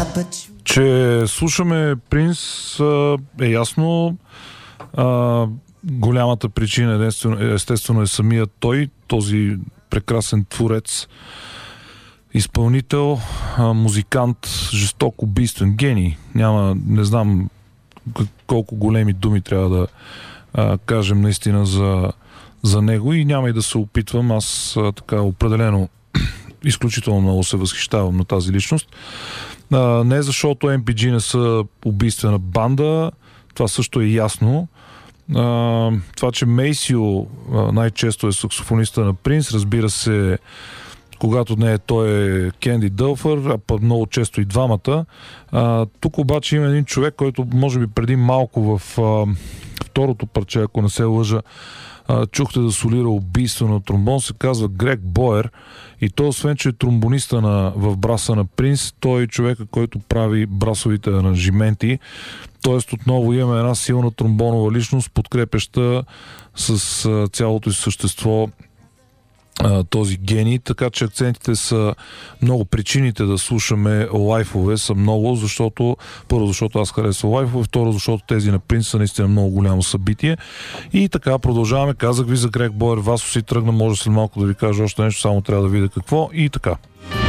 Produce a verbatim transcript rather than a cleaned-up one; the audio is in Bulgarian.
Че слушаме Принс е ясно. А, голямата причина естествено, естествено е самият той, този прекрасен творец, изпълнител, а, музикант, жесток, убийствен, гений. Няма, не знам колко големи думи трябва да а, кажем наистина за, за него и няма и да се опитвам. Аз а, така определено изключително много се възхищавам на тази личност. А, не защото Ем Пи Джи не са убийствена банда, това също е ясно. А, това, че Мейсио а, най-често е саксофониста на Принс, разбира се, когато не е той е Кенди Дълфър, а пък много често и двамата. А, тук обаче има един човек, който може би преди малко в а, второто парче, ако не се лъжа, а, чухте да солира убийство на тромбон, се казва Грег Боер и той, освен че е тромбониста на, в браса на Принс, той е човека, който прави брасовите аранжименти. Тоест отново имаме една силна тромбонова личност, подкрепяща с а, цялото си същество този гений, така че акцентите са много, причините да слушаме лайфове са много, защото първо, защото аз харесвам лайфове, второ, защото тези на Принс са наистина много голямо събитие. И така продължаваме. Казах ви за Грег Боер, Васо си тръгна, може след малко да ви кажа още нещо, само трябва да видя какво и така.